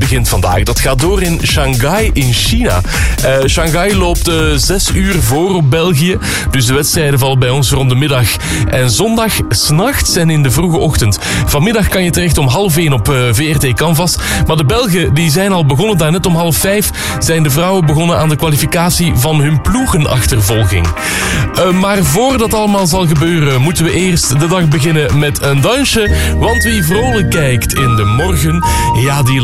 begint vandaag. Dat gaat door in Shanghai in China. Shanghai loopt 6 uur voor op België. Dus de wedstrijden vallen bij ons rond de middag. En zondag 's nachts en in de vroege ochtend. Vanmiddag kan je terecht om 12:30 op VRT Canvas. Maar de Belgen die zijn al begonnen. Daarnet om 4:30 zijn de vrouwen begonnen aan de kwalificatie van hun ploegenachtervolging. Maar voordat allemaal zal gebeuren, moeten we eerst de dag beginnen met een dansje. Want wie vrolijk kijkt in de morgen, ja, die